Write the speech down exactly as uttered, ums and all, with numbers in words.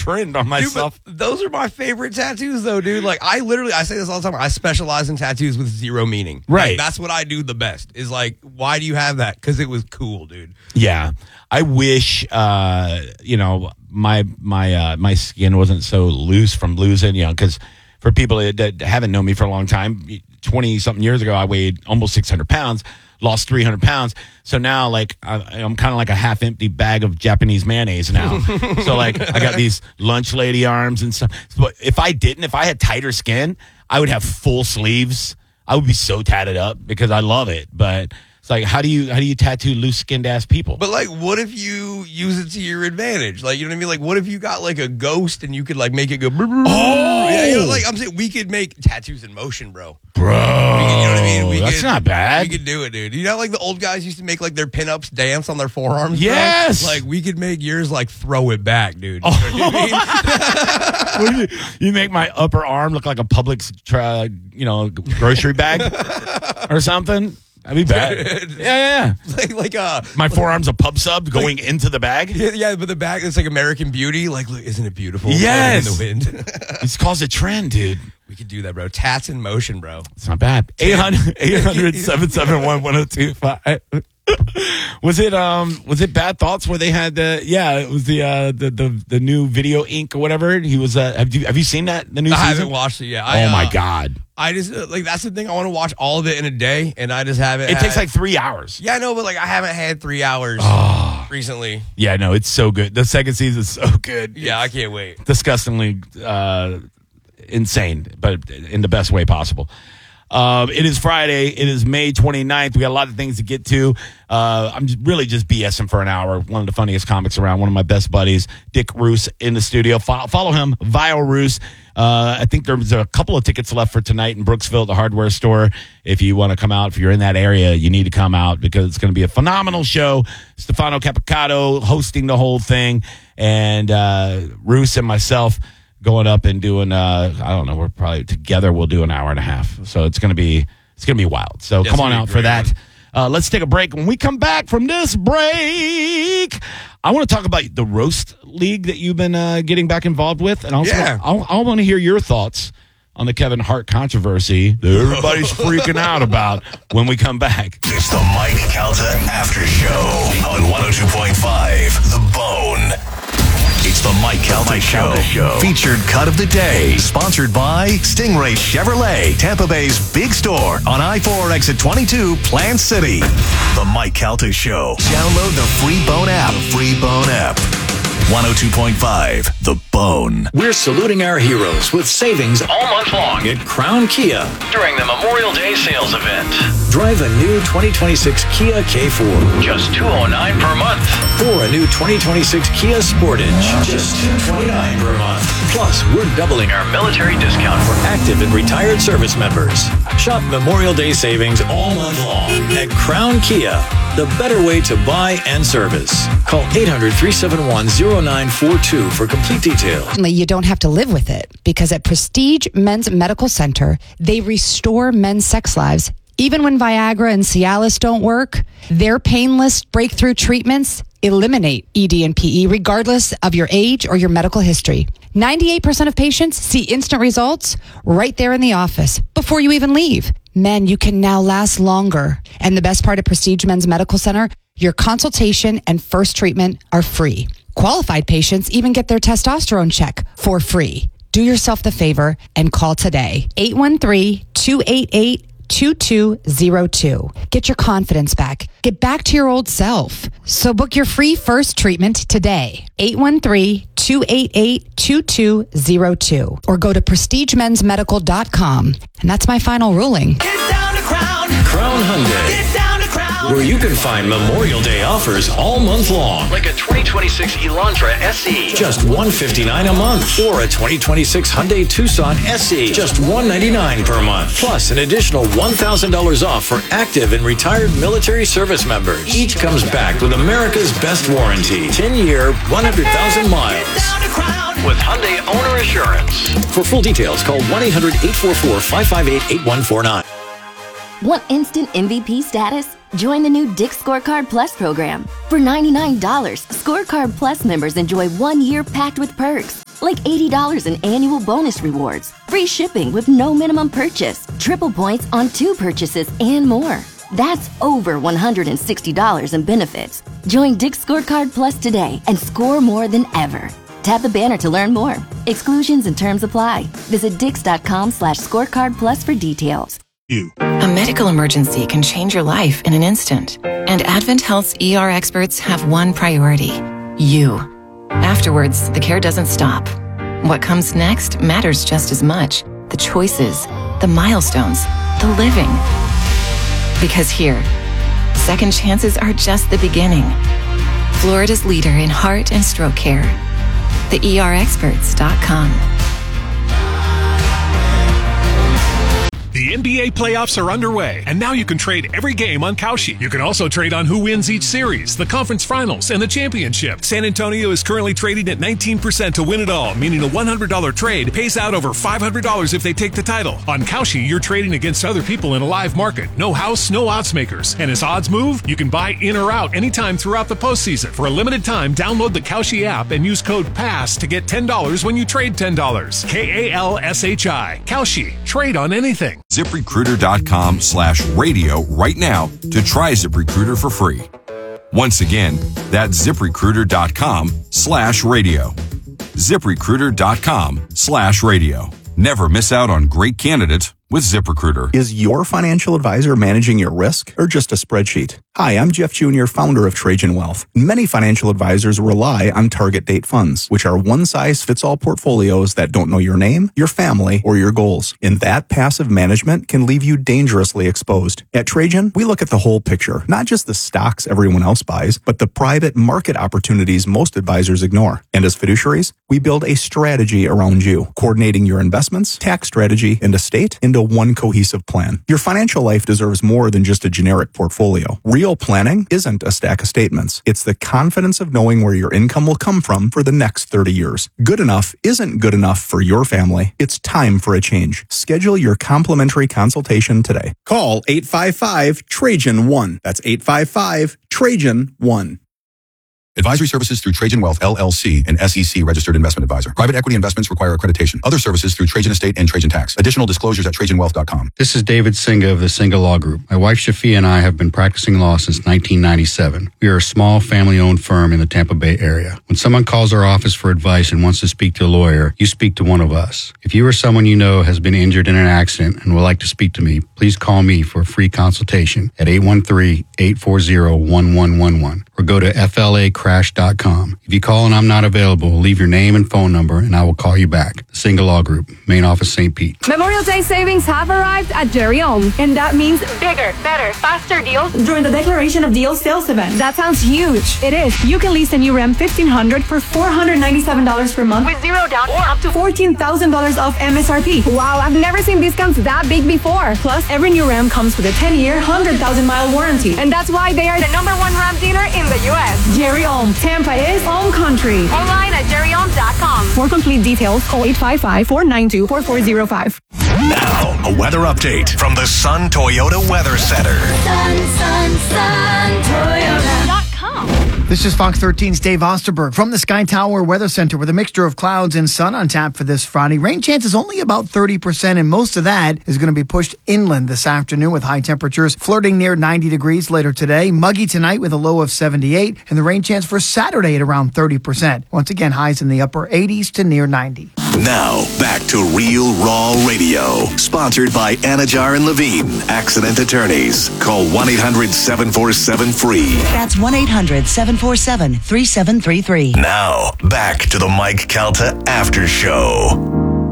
trend on myself. Dude, those are my favorite tattoos, though, dude. Like, I literally, I say this all the time. I specialize in tattoos with zero meaning. Right. Like, that's what I do the best. Is like, why do you have that? Because it was cool, dude. Yeah. I wish, uh, you know, my my uh, my skin wasn't so loose from losing, you know, because for people that, that haven't known me for a long time, twenty-something years ago, I weighed almost six hundred pounds, lost three hundred pounds. So now, like, I, I'm kind of like a half-empty bag of Japanese mayonnaise now. So, like, I got these lunch lady arms and stuff. But if I didn't, if I had tighter skin, I would have full sleeves. I would be so tatted up because I love it. But it's like, how do you how do you tattoo loose-skinned ass people? But, like, what if you use it to your advantage? Like, you know what I mean? Like, what if you got, like, a ghost and you could, like, make it go... Oh! Yeah, you know, like, I'm saying we could make tattoos in motion, bro. Bro, we could, you know what I mean? We that's could, not bad. We could do it, dude. You know, like the old guys used to make like their pinups dance on their forearms. Yes, bro? Like we could make yours like throw it back, dude. You know what I mean? What do you, you make my upper arm look like a Publix, tra- you know, grocery bag or something? That'd be bad. Yeah, yeah, yeah. Like, like uh, my forearm's a pub sub going like, into the bag. Yeah, yeah, but the bag is like American Beauty. Like, look, isn't it beautiful? Yes. In the wind. It's caused a trend, dude. We could do that, bro. Tats in motion, bro. It's not bad. eight hundred, seven seven one, one oh two five Was it um was it Bad Thoughts where they had the yeah it was the uh the the, the new Video Ink or whatever he was uh have you have you seen that the new I season? haven't watched it yet. I, oh my uh, god. I just uh, like that's the thing. I want to watch all of it in a day, and I just haven't. It had, takes like three hours. Yeah, I know, but like I haven't had three hours oh. recently. Yeah, no, it's so good. The second season is so good. Yeah, it's I can't wait. Disgustingly uh, insane, but in the best way possible. Uh, it is Friday. It is May twenty-ninth. We got a lot of things to get to. Uh, I'm just really just BSing for an hour. One of the funniest comics around. One of my best buddies, Dick Roos, in the studio. Follow, follow him, Vile Roos. Uh, I think there's a couple of tickets left for tonight in Brooksville at the hardware store. If you want to come out, if you're in that area, you need to come out because it's going to be a phenomenal show. Stefano Capicato hosting the whole thing, and uh, Roos and myself going up and doing, uh, I don't know, we're probably together, we'll do an hour and a half. So it's going to be, it's going to be wild. So yeah, come on out for that. Uh, let's take a break. When we come back from this break, I want to talk about the roast league that you've been uh, getting back involved with. And also, yeah. I, I want to hear your thoughts on the Kevin Hart controversy that everybody's freaking out about when we come back. It's the Mike Calta After Show on one oh two point five The Bone. It's the Mike Calta, Mike Show. Calta Show. Featured cut of the day. Sponsored by Stingray Chevrolet, Tampa Bay's big store on I four exit twenty-two, Plant City. The Mike Calta Show. Download the free Bone app. The free Bone app. one oh two point five The Bone. We're saluting our heroes with savings all month long at Crown Kia during the Memorial Day sales event. Drive a new twenty twenty-six Kia K four, just two hundred nine dollars per month. Or a new twenty twenty-six Kia Sportage, just two hundred twenty-nine dollars per month. Plus, we're doubling our military discount for active and retired service members. Shop Memorial Day savings all month long at Crown Kia, the better way to buy and service. Call eight hundred, three seven one, oh nine four two for complete details. You don't have to live with it because at Prestige Men's Medical Center, they restore men's sex lives. Even when Viagra and Cialis don't work, their painless breakthrough treatments eliminate E D and P E regardless of your age or your medical history. ninety-eight percent of patients see instant results right there in the office before you even leave. Men, you can now last longer. And the best part of Prestige Men's Medical Center, your consultation and first treatment are free. Qualified patients even get their testosterone check for free. Do yourself the favor and call today. eight one three, two eight eight, two two zero two. Get your confidence back. Get back to your old self. So book your free first treatment today. eight one three, two eight eight, two two zero two. Or go to prestige men's medical dot com. And that's my final ruling. Get down to Crown. Crown Hyundai. Get down to Crown. Where you can find Memorial Day offers all month long. Like a twenty twenty-six Elantra S E. Just one hundred fifty-nine dollars a month. Or a twenty twenty-six Hyundai Tucson S E. Just one hundred ninety-nine dollars per month. Plus an additional one thousand dollars off for active and retired military service members. Each comes back with America's best warranty. ten-year, one hundred thousand miles. With Hyundai Owner Assurance. For full details, call one eight hundred, eight four four, five five eight, eight one four nine. Want instant M V P status? Join the new Dick's Scorecard Plus program. For ninety-nine dollars, Scorecard Plus members enjoy one year packed with perks, like eighty dollars in annual bonus rewards, free shipping with no minimum purchase, triple points on two purchases, and more. That's over one hundred sixty dollars in benefits. Join Dick's Scorecard Plus today and score more than ever. Tap the banner to learn more. Exclusions and terms apply. Visit dix.com slash scorecard plus for details. You. A medical emergency can change your life in an instant. And Advent Health's E R experts have one priority: you. Afterwards, the care doesn't stop. What comes next matters just as much. The choices, the milestones, the living. Because here, second chances are just the beginning. Florida's leader in heart and stroke care. the E R experts dot com. The N B A playoffs are underway, and now you can trade every game on Kalshi. You can also trade on who wins each series, the conference finals, and the championship. San Antonio is currently trading at nineteen percent to win it all, meaning a one hundred dollars trade pays out over five hundred dollars if they take the title. On Kalshi, you're trading against other people in a live market. No house, no odds makers. And as odds move, you can buy in or out anytime throughout the postseason. For a limited time, download the Kalshi app and use code PASS to get ten dollars when you trade ten dollars. K A L S H I. Kalshi. Trade on anything. ZipRecruiter.com slash radio right now to try ZipRecruiter for free. Once again, that's ZipRecruiter.com slash radio. ZipRecruiter.com slash radio. Never miss out on great candidates with ZipRecruiter. Is your financial advisor managing your risk or just a spreadsheet? Hi, I'm Jeff Junior, founder of Trajan Wealth. Many financial advisors rely on target date funds, which are one-size-fits-all portfolios that don't know your name, your family, or your goals. And that passive management can leave you dangerously exposed. At Trajan, we look at the whole picture, not just the stocks everyone else buys, but the private market opportunities most advisors ignore. And as fiduciaries, we build a strategy around you, coordinating your investments, tax strategy, and estate into one cohesive plan. Your financial life deserves more than just a generic portfolio. Real planning isn't a stack of statements. It's the confidence of knowing where your income will come from for the next thirty years. Good enough isn't good enough for your family. It's time for a change. Schedule your complimentary consultation today. Call eight five five Trajan one. That's eight five five Trajan one. Advisory services through Trajan Wealth, L L C, an S E C registered investment advisor. Private equity investments require accreditation. Other services through Trajan Estate and Trajan Tax. Additional disclosures at Trajan Wealth dot com. This is David Singa of the Singa Law Group. My wife Shafia and I have been practicing law since nineteen ninety-seven. We are a small family-owned firm in the Tampa Bay area. When someone calls our office for advice and wants to speak to a lawyer, you speak to one of us. If you or someone you know has been injured in an accident and would like to speak to me, please call me for a free consultation at eight one three, eight four zero, one one one one or go to F L A crash dot com. If you call and I'm not available, leave your name and phone number and I will call you back. The Singa Law Group, main office, Saint Pete. Memorial Day savings have arrived at Jerry Ohm, and that means bigger, better, faster deals during the Declaration of Deals sales event. That sounds huge. It is. You can lease a new Ram fifteen hundred for four hundred ninety-seven dollars per month with zero down or up to fourteen thousand dollars off M S R P. Wow, I've never seen discounts that big before. Plus, every new Ram comes with a ten-year, one hundred thousand mile warranty. And that's why they are the number one Ram dealer in the U S. Jerry Ohm. Tampa is home country. Online at jerry ohm dot com. For complete details, call eight five five, four nine two, four four zero five. Now, a weather update from the Sun Toyota Weather Center. Sun, sun, sun, Toyota dot com. This is Fox thirteen's Dave Osterberg from the Sky Tower Weather Center with a mixture of clouds and sun on tap for this Friday. Rain chance is only about thirty percent, and most of that is going to be pushed inland this afternoon with high temperatures flirting near ninety degrees later today. Muggy tonight with a low of seventy-eight, and the rain chance for Saturday at around thirty percent. Once again, highs in the upper eighties to near ninety. Now, back to Real Raw Radio. Sponsored by Anajar and Levine, Accident Attorneys. Call one eight hundred, seven four seven, F R E E. That's one eight hundred, seven four seven, three seven three three. Now, back to the Mike Calta After Show.